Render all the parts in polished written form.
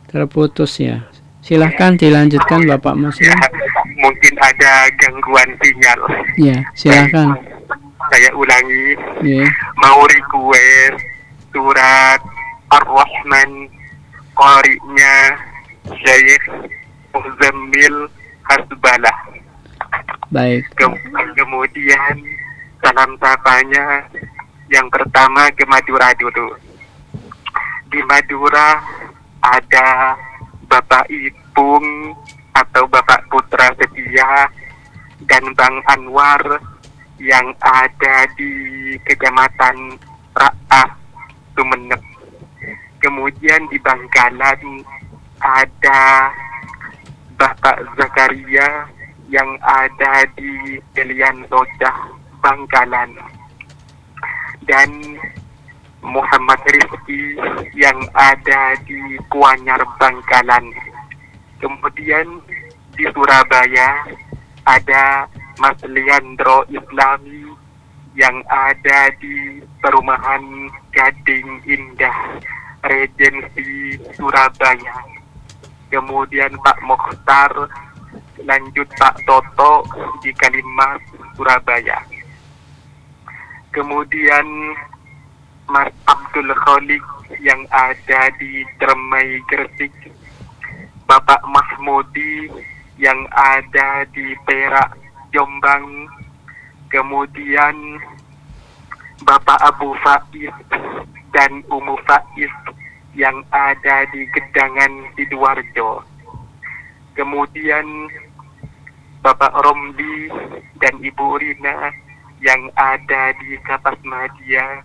Terputus ya. Silahkan dilanjutkan Bapak Muslim. Ya, mungkin ada gangguan sinyal. Ya, silahkan. Saya ulangi. Ya. Mau request surat Ar-Rahman qari'nya Syekh Muzammil Hasbalah. Baik. Kemudian salam sapanya yang pertama ke Madura dulu. Di Madura ada Bapak Ipung atau Bapak Putra Setia dan Bang Anwar yang ada di Kecamatan Ra'ah, Sumeneb. Kemudian di Bangkalan ada Bapak Zakaria yang ada di Pelian Sodah, Bangkalan. Dan Muhammad Rizki yang ada di Kuanyar, Bangkalan. Kemudian di Surabaya ada Mas Leandro Islami yang ada di Perumahan Gading Indah, Regensi Surabaya. Kemudian Pak Mokhtar, lanjut Pak Toto di Kalimas, Surabaya. Kemudian Mas Abdul Khalik yang ada di Tremai, Gresik. Bapak Mahmudi yang ada di Perak, Jombang. Kemudian Bapak Abu Faiz dan Umu Faiz yang ada di Gedangan, Sidoarjo. Kemudian Bapak Romli dan Ibu Rina yang ada di Kapas Madia,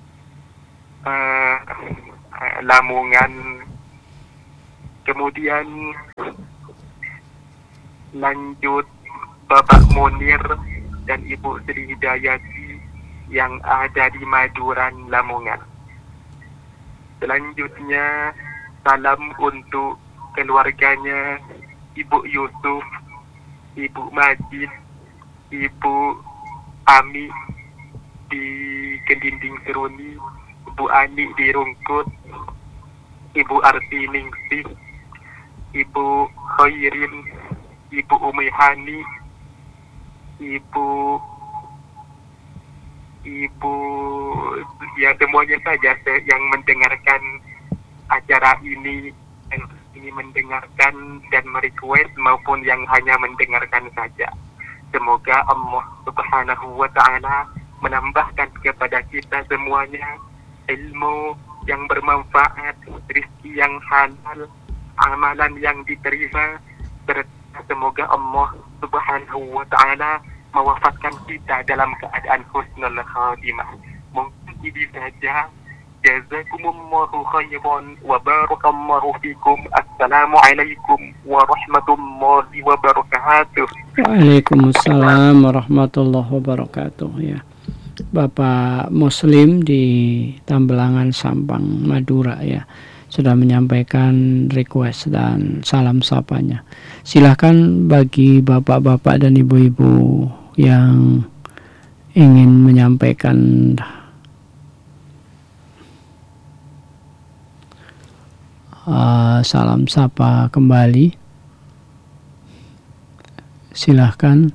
Lamongan. Kemudian lanjut Bapak Munir dan Ibu Sri Hidayati yang ada di Maduran, Lamongan. Selanjutnya salam untuk keluarganya Ibu Yusuf, Ibu Majid, Ibu Ami di Kedinding Seruni, Ibu Ani di Rungkut, Ibu Arti Ningsih, Ibu Khairin, Ibu Umi Hani, Ibu ya semuanya saja yang mendengarkan acara ini mendengarkan dan merequest maupun yang hanya mendengarkan saja. Semoga Allah Subhanahu wa Ta'ala menambahkan kepada kita semuanya ilmu yang bermanfaat, rezeki yang halal, amalan yang diterima, serta semoga Allah Subhanahu wa Ta'ala mewafatkan kita dalam keadaan husnul khatimah. Mungkin ini saja. Jazakumullahu khairan wa barakallahu fikum. Assalamualaikum warahmatullahi wabarakatuh. Waalaikumsalam warahmatullahi wabarakatuh. Ya, Bapak Muslim di Tambelangan, Sampang, Madura ya, sudah menyampaikan request dan salam sapanya. Silahkan bagi bapak-bapak dan ibu-ibu yang ingin menyampaikan salam sapa kembali, silahkan.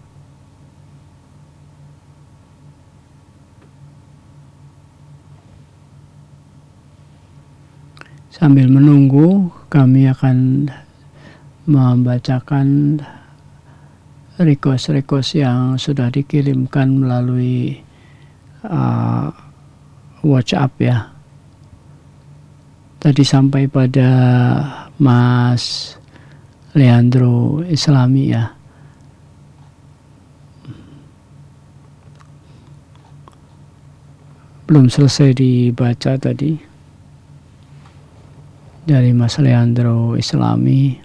Sambil menunggu, kami akan membacakan request-request yang sudah dikirimkan melalui WhatsApp ya. Tadi sampai pada Mas Leandro Islami ya. Belum selesai dibaca tadi dari Mas Leandro Islami.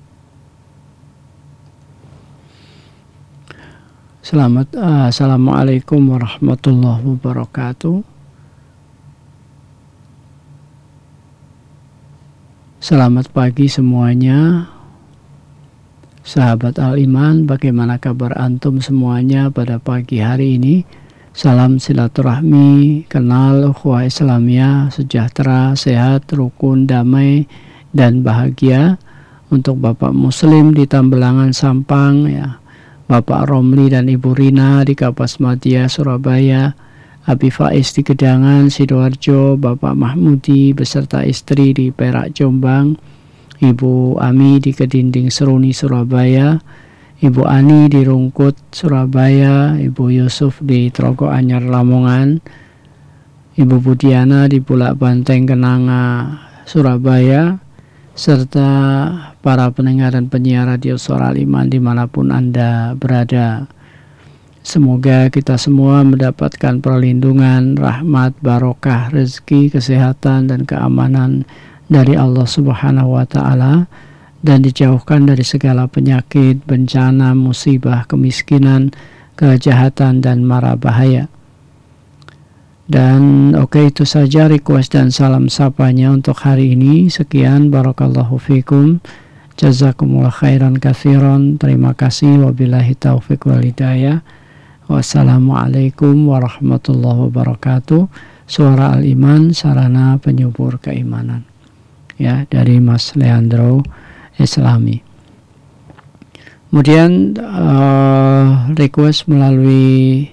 Assalamualaikum warahmatullahi wabarakatuh. Selamat pagi semuanya, sahabat Al-Iman. Bagaimana kabar antum semuanya pada pagi hari ini? Salam silaturahmi, kenal ukhuwah Islamiyah, sejahtera, sehat, rukun, damai, dan bahagia. Untuk Bapak Muslim di Tambelangan Sampang, ya, Bapak Romli dan Ibu Rina di Kapas Madia Surabaya, Abi Faiz di Gedangan Sidoarjo, Bapak Mahmudi beserta istri di Perak Jombang, Ibu Ami di Kedinding Seruni Surabaya, Ibu Ani di Rungkut Surabaya, Ibu Yusuf di Trogo Anyar Lamongan, Ibu Budiana di Bulak Banteng Kenanga Surabaya, serta para pendengar dan penyiar radio Suara Al-Iman dimanapun Anda berada. Semoga kita semua mendapatkan perlindungan, rahmat, barokah, rezeki, kesehatan, dan keamanan dari Allah Subhanahu wa Ta'ala, dan dijauhkan dari segala penyakit, bencana, musibah, kemiskinan, kejahatan, dan mara bahaya. Dan itu saja request dan salam sapanya untuk hari ini. Sekian, barakallahu fikum, jazakumullah khairan katsiran. Terima kasih, wabillahi taufiq wal hidayah. Wassalamualaikum warahmatullahi wabarakatuh. Suara Al-Iman, sarana penyubur keimanan, ya, dari Mas Leandro Islami. Kemudian request melalui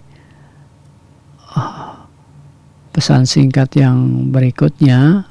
pesan singkat yang berikutnya,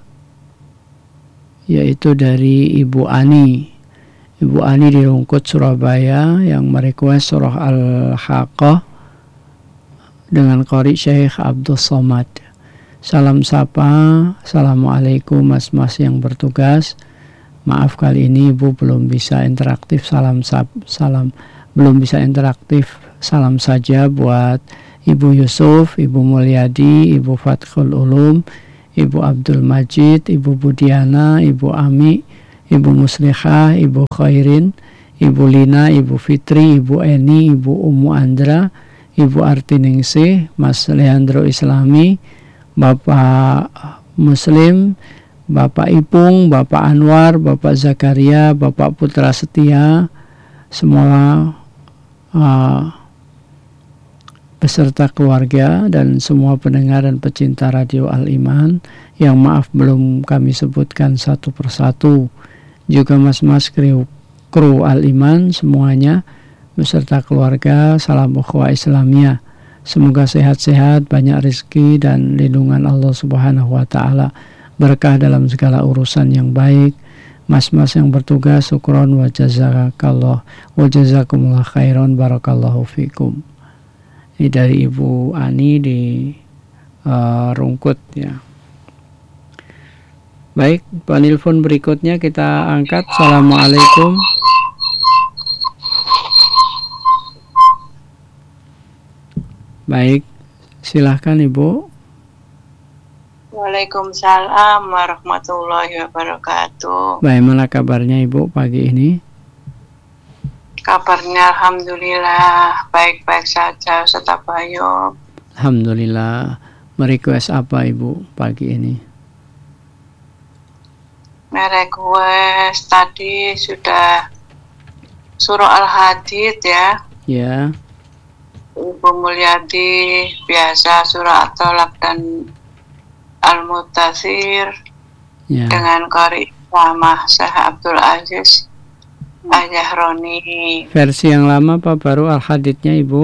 yaitu dari Ibu Ani. Ibu Ani di Rungkut Surabaya yang merequest surah Al-Haqqah dengan qari Syekh Abdul Somad. Salam sapa, assalamualaikum mas-mas yang bertugas. Maaf kali ini Ibu belum bisa interaktif, salam belum bisa interaktif. Salam saja buat Ibu Yusuf, Ibu Mulyadi, Ibu Fathul Ulum, Ibu Abdul Majid, Ibu Budiana, Ibu Ami, Ibu Muslihah, Ibu Khairin, Ibu Lina, Ibu Fitri, Ibu Eni, Ibu Ummu Andra, Ibu Artiningsih, Mas Leandro Islami, Bapak Muslim, Bapak Ipung, Bapak Anwar, Bapak Zakaria, Bapak Putra Setia, semua beserta keluarga dan semua pendengar dan pecinta Radio Al-Iman yang maaf belum kami sebutkan satu persatu, juga mas-mas kru Al-Iman semuanya beserta keluarga. Salam ukhuwah Islamiyah, semoga sehat-sehat, banyak rezeki dan lindungan Allah Subhanahu wa Ta'ala, berkah dalam segala urusan yang baik. Mas-mas yang bertugas, syukron wa jazakallah wa jazakumullah khairan, barakallahu fikum. Ini dari Ibu Ani di Rungkut, ya. Baik, penelpon berikutnya kita angkat. Assalamualaikum. Baik, silahkan Ibu. Waalaikumsalam warahmatullahi wabarakatuh. Bagaimana kabarnya Ibu pagi ini? Kabarnya alhamdulillah baik-baik saja, Ustaz Abayub. Alhamdulillah. Merequest apa Ibu pagi ini? Merequest tadi sudah surah Al-Hadid, ya. Ya. Ibu Mulyadi biasa surah At-Tolak dan Al-Mutasir, ya, dengan qari sama Syekh Abdul Aziz Al-Jahroni. Versi yang lama apa baru Al-Hadidnya Ibu?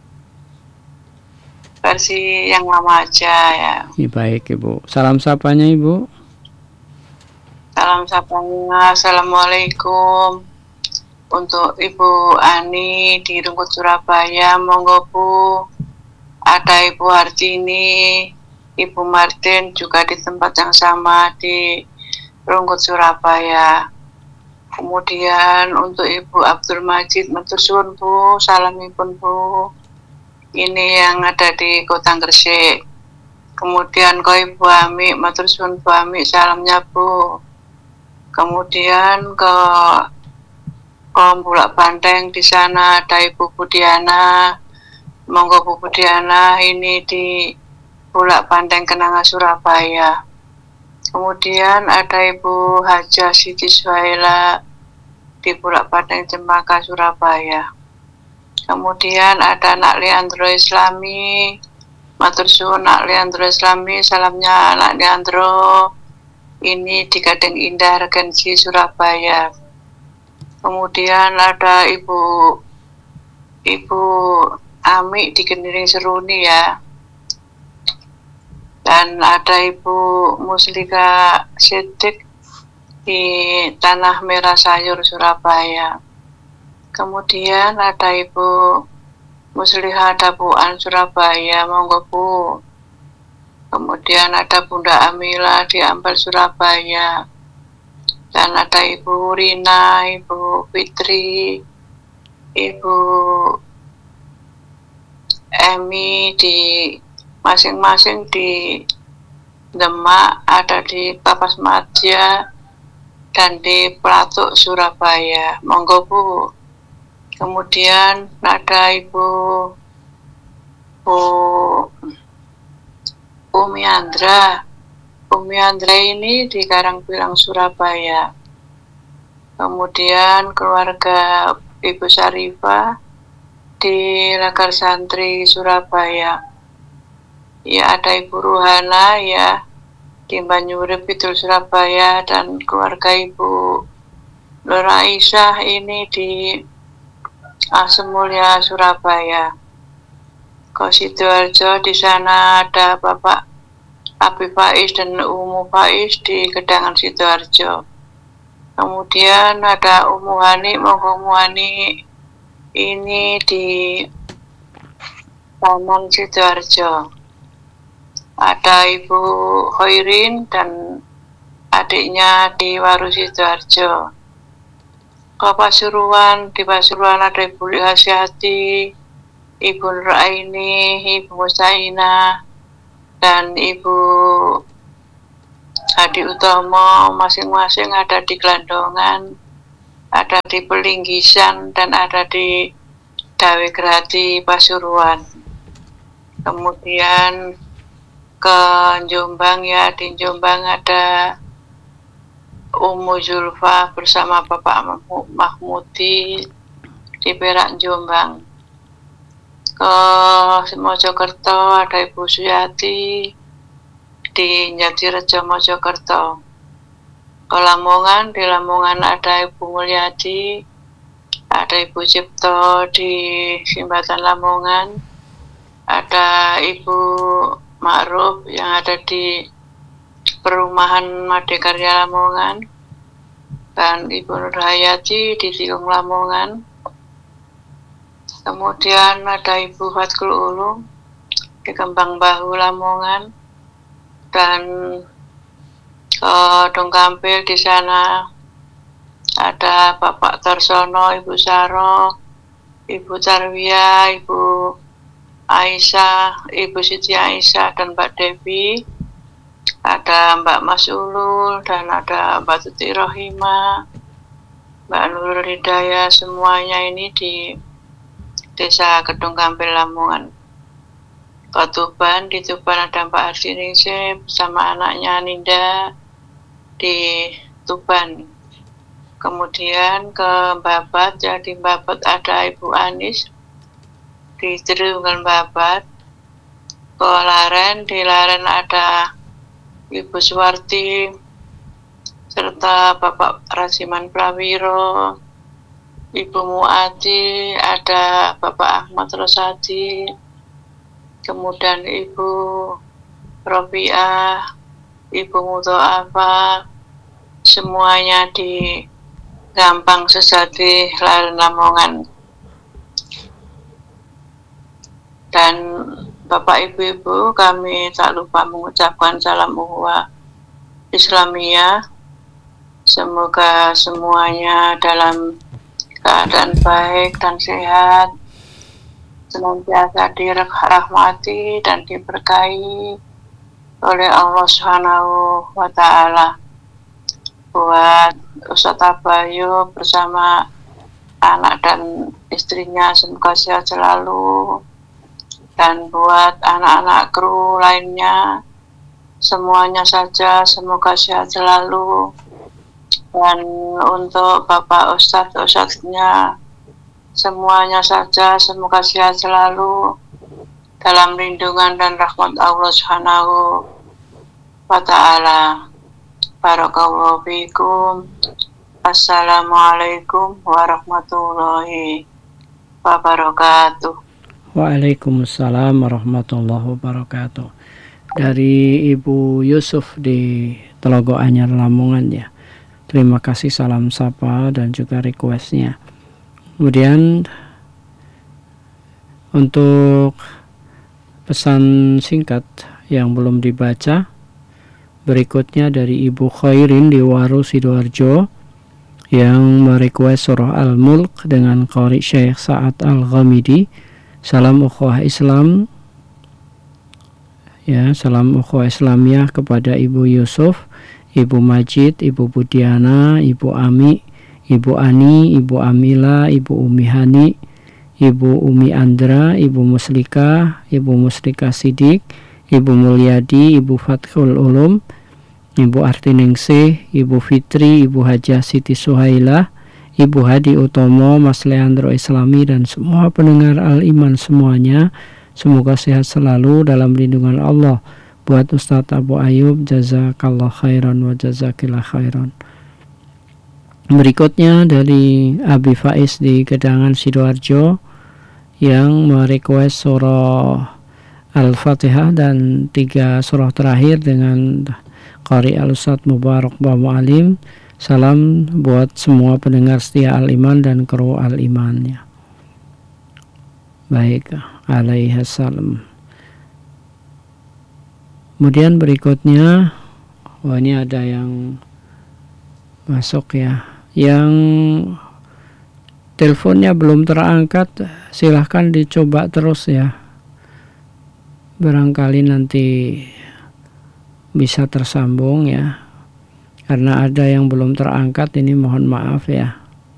Versi yang lama aja, ya. Baik Ibu. Salam sapanya Ibu. Salam sapanya, assalamualaikum untuk Ibu Ani di Rungkut Surabaya, monggo Bu. Ada Ibu Hartini, Ibu Martin juga di tempat yang sama di Rungkut Surabaya. Kemudian untuk Ibu Abdul Majid, matur suwun Bu, salamipun Bu. Ini yang ada di Kota Gresik. Kemudian ke Ibu Ami, matur suwun Bu Ami, salamnya Bu. Kemudian ke Bulak Banteng, di sana ada Ibu Budiana. Monggo Bu Budiana, ini di Bulak Banteng Kenanga Surabaya. Kemudian ada Ibu Hajah Siti Suhaila di Bulak Banteng Cempaka Surabaya. Kemudian ada Nak Leandro Islami, matur suwun Nak Leandro Islami, salamnya Nak Leandro. ini di Gading Indah Regensi Surabaya. Kemudian ada Ibu Ami di Geniring Seruni ya. Dan ada Ibu Muslika Siddiq di Tanah Merah Sayur Surabaya. Kemudian ada Ibu Musliha Dapuan Surabaya, monggo Bu. Kemudian ada Bunda Amila di Ampel Surabaya. Dan ada Ibu Rina, Ibu Fitri, Ibu Emi di masing-masing di Demak, ada di Kapas Madya dan di Pelatuk Surabaya, monggo Bu. Kemudian ada Ibu Umi Andra ini di Karangpilang Surabaya. Kemudian keluarga Ibu Syarifah di Lagar Santri Surabaya. Ya, ada Ibu Ruhana ya di Banyurip Kidul Surabaya, dan keluarga Ibu Nur Aisyah ini di Asemulya Surabaya. Ke Sidoarjo, di sana ada Bapak Abi Faiz dan Umu Faiz di Gedangan Sidoarjo. Kemudian ada Umu Hani, monggo Umu Hani ini di Taman Sidoarjo. Ada Ibu Hoirin dan adiknya di Waru Sidoarjo. Ke Pasuruan, di Pasuruan ada Ibu Lihasyati, Ibu Nur Aini, Ibu Musaina, dan Ibu Hadi Utomo, masing-masing ada di Gelandongan, ada di Pelinggisan, dan ada di Dawe Grati Pasuruan. Kemudian ke Jombang ya, di Jombang ada Umu Zulfa bersama Bapak Mahmudi di Perak Jombang. Ke Mojokerto ada Ibu Suyati di Jatirejo Mojokerto. Ke Lamongan, di Lamongan ada Ibu Mulyadi, ada Ibu Cipto di Simbatan Lamongan, ada Ibu Ma'ruf yang ada di Perumahan Madekarya Lamongan, dan Ibu Nur Hayati di Tiung Lamongan. Kemudian ada Ibu Fatkul Ulum di Kembang Bahu Lamongan, dan Dongkampil di sana ada Bapak Tarsono, Ibu Saro, Ibu Tarwiyah, Ibu Aisyah, Ibu Siti Aisyah, dan Mbak Devi. Ada Mbak Mas Ulul, dan ada Mbak Tuti Rohima, Mbak Nurul Hidayah, semuanya ini di Desa Gedung Kampil Lamongan. Ke Tuban, di Tuban ada Mbak Ardi Ningsih bersama anaknya Ninda di Tuban. Kemudian ke Babat, ya di Babat ada Ibu Anis di Triwungan Babat. Ke Laren, di Laren ada Ibu Suwarti serta Bapak Rasiman Prawiro, Ibu Muati, ada Bapak Ahmad Rosadi, kemudian Ibu Robiah, Ibu Mutoafa, semuanya di Gampang Sesati Laren Lamongan. Dan Bapak Ibu-Ibu, kami tak lupa mengucapkan salam ukhuwah Islamiyah. Semoga semuanya dalam keadaan baik dan sehat, senantiasa dirahmati dan diberkahi oleh Allah Subhanahu wa Ta'ala. Buat Ustadz Abayu bersama anak dan istrinya semoga sehat selalu, dan buat anak-anak kru lainnya semuanya saja semoga sehat selalu. Dan untuk Bapak Ustadznya semuanya saja semoga sehat selalu dalam lindungan dan rahmat Allah Subhanahu wa Ta'ala. Barakallahu fikum. Assalamualaikum warahmatullahi wabarakatuh. Waalaikumsalam warahmatullahi wabarakatuh. Dari Ibu Yusuf di Telogo Anyar Lamongan ya. Terima kasih salam sapa dan juga requestnya. Kemudian untuk pesan singkat yang belum dibaca, berikutnya dari Ibu Khairin di Waru Sidoarjo yang merequest surah Al-Mulk dengan Qari Syekh Sa'ad Al-Ghamidi. Salam ukhuwah Islam ya, salam ukhuwah Islamiyah kepada Ibu Yusuf, Ibu Majid, Ibu Budiana, Ibu Ami, Ibu Ani, Ibu Amila, Ibu Umi Hani, Ibu Umi Andra, Ibu Muslika, Ibu Muslika Sidik, Ibu Mulyadi, Ibu Fathul Ulum, Ibu Artiningsih, Ibu Fitri, Ibu Hajah Siti Suhailah, Ibu Hadi Utomo, Mas Leandro Islami, dan semua pendengar Al-Iman semuanya. Semoga sehat selalu dalam lindungan Allah. Buat Ustadz Abu Ayub, jazakallah khairan wa jazakillah khairan. Berikutnya dari Abi Faiz di Gedangan Sidoarjo yang merequest surah Al-Fatihah dan 3 surah terakhir dengan Qari Al-Ustadz Mubarak Babu Alim. Salam buat semua pendengar setia Al-Iman dan kru Al-Iman ya. Baik, alaihassalam. Kemudian berikutnya, ini ada yang masuk ya, yang teleponnya belum terangkat, silahkan dicoba terus ya, barangkali nanti bisa tersambung ya. Karena ada yang belum terangkat, ini mohon maaf ya,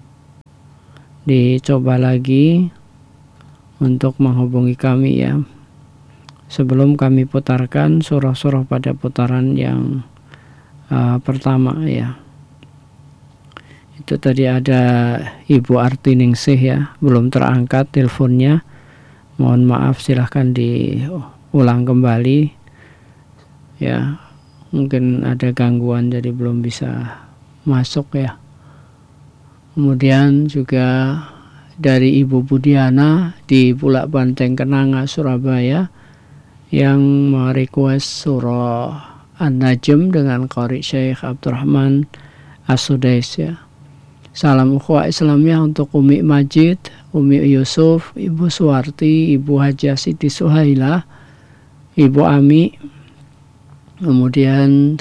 dicoba lagi untuk menghubungi kami ya, sebelum kami putarkan surah-surah pada putaran yang pertama ya. Itu tadi ada Ibu Artiningsih ya, belum terangkat teleponnya, mohon maaf, silahkan diulang kembali ya, mungkin ada gangguan jadi belum bisa masuk ya. Kemudian juga dari Ibu Budiana di Bulak Banteng Kenanga Surabaya yang merequest surah An-Najm dengan Qari Syekh Abdurrahman As-Sudais ya. Salam ukhuwah Islamiyah untuk Umi Majid, Umi Yusuf, Ibu Suwarti, Ibu Hajah Siti Suhailah, Ibu Ami, kemudian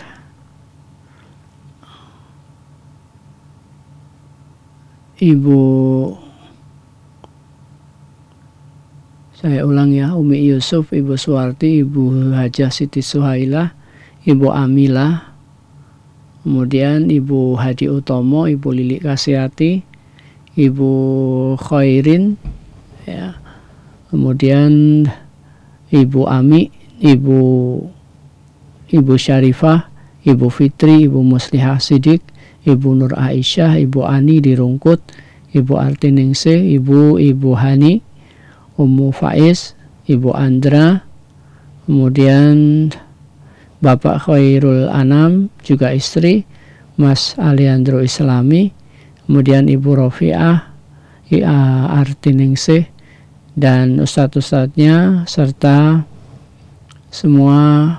Ibu, saya ulang ya, Umi Yusuf, Ibu Suwarti, Ibu Hajah Siti Suhailah, Ibu Amilah, kemudian Ibu Hadi Utomo, Ibu Lili Kasiati, Ibu Khairin ya, kemudian Ibu Ami, Ibu Syarifah, Ibu Fitri, Ibu Muslihah Sidik, Ibu Nur Aisyah, Ibu Ani di Rungkut, Ibu Artiningsih, Ibu Hani, Ummu Faiz, Ibu Andra, kemudian Bapak Khairul Anam juga istri, Mas Aliandro Islami, kemudian Ibu Rofiah, Artiningsih, dan ustadz-ustadznya serta semua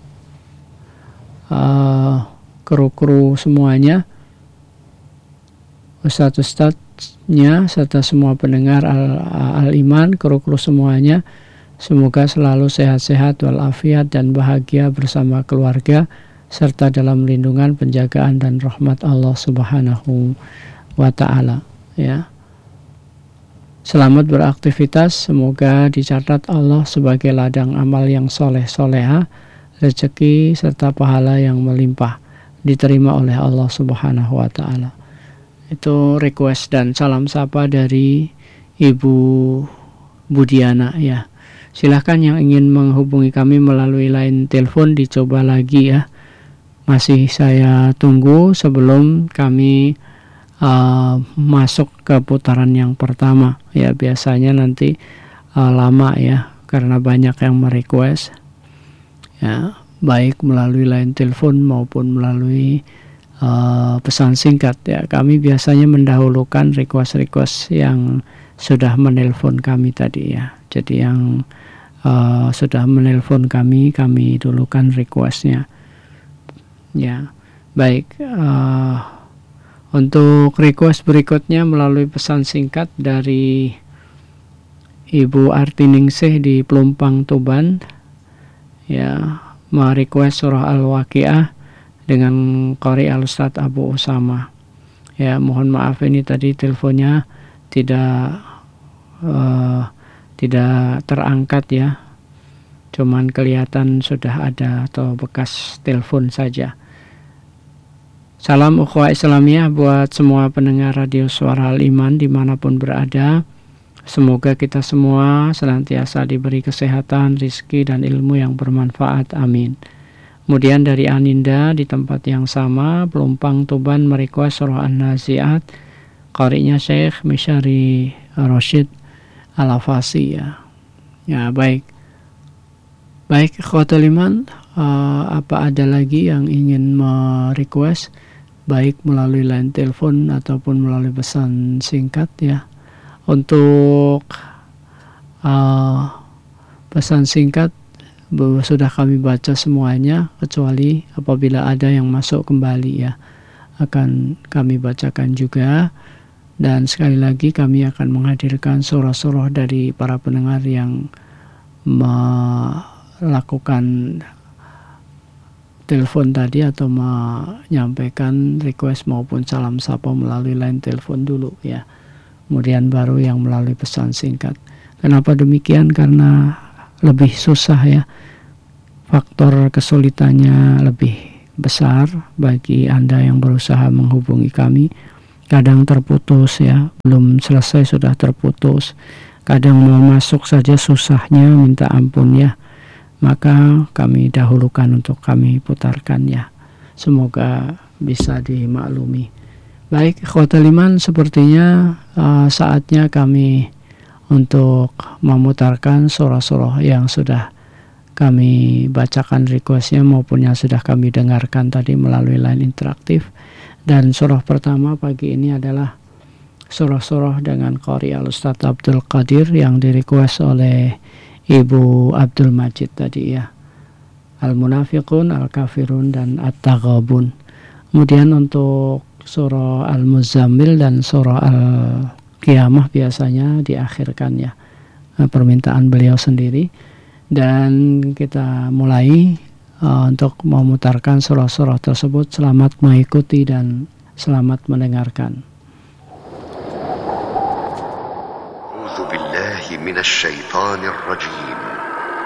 kru-kru semuanya, ustadz-ustadznya serta semua pendengar Al-Iman, kru-kru semuanya, semoga selalu sehat-sehat walafiat dan bahagia bersama keluarga serta dalam lindungan, penjagaan dan rahmat Allah Subhanahu wa ta'ala ya. Selamat beraktivitas, semoga dicatat Allah sebagai ladang amal yang soleh-soleha, rezeki serta pahala yang melimpah diterima oleh Allah Subhanahu wa ta'ala. Itu request dan salam sapa dari Ibu Budiana ya. Silahkan yang ingin menghubungi kami melalui line telepon dicoba lagi ya. Masih saya tunggu sebelum kami masuk ke putaran yang pertama ya. Biasanya nanti lama ya karena banyak yang merequest ya. baik melalui line telepon maupun melalui pesan singkat ya. Kami biasanya mendahulukan request yang sudah menelpon kami tadi ya. Jadi yang sudah menelpon kami dulukan requestnya ya. Baik, untuk request berikutnya melalui pesan singkat dari Ibu Artiningsih di Pelumpang, Tuban ya, merequest surah Al-Waqiah dengan Qari Al-Ustadz Abu Usama ya. Mohon maaf ini tadi teleponnya tidak terangkat ya, cuman kelihatan sudah ada atau bekas telepon saja. Salam ukhuwah Islamiyah buat semua pendengar radio Suara Al-Iman dimanapun berada. Semoga kita semua senantiasa diberi kesehatan, rizki, dan ilmu yang bermanfaat. Amin. Kemudian dari Aninda di tempat yang sama, Pelumpang, Tuban, merequest surah An-Nazi'at, qari'nya Syekh Misyari Rashid Al-Afasi ya. Ya, baik. Baik, ikhwatul iman, apa ada lagi yang ingin merequest baik melalui line telepon ataupun melalui pesan singkat ya? Untuk pesan singkat sudah kami baca semuanya, kecuali apabila ada yang masuk kembali ya, akan kami bacakan juga. Dan sekali lagi kami akan menghadirkan surah-surah dari para pendengar yang melakukan telepon tadi atau menyampaikan request maupun salam sapa melalui line telepon dulu ya, kemudian baru yang melalui pesan singkat. Kenapa demikian? Karena lebih susah ya, faktor kesulitannya lebih besar bagi Anda yang berusaha menghubungi kami. Kadang terputus ya, belum selesai sudah terputus, kadang mau masuk saja susahnya minta ampun ya. Maka kami dahulukan untuk kami putarkan ya, semoga bisa dimaklumi. Baik, ikhwatul iman, sepertinya saatnya kami untuk memutarkan surah-surah yang sudah kami bacakan requestnya maupun yang sudah kami dengarkan tadi melalui line interaktif. Dan surah pertama pagi ini adalah surah-surah dengan Qari Al-Ustadz Abdul Qadir yang direquest oleh Ibu Abdul Majid tadi ya, Al-Munafiqun, Al-Kafirun, dan At-Taghabun. Kemudian untuk surah Al-Muzammil dan surah Al-Qiyamah biasanya diakhirkan ya, permintaan beliau sendiri. Dan kita mulai untuk memutarkan surah-surah tersebut. Selamat mengikuti dan selamat mendengarkan. أعوذ بالله من الشيطان الرجيم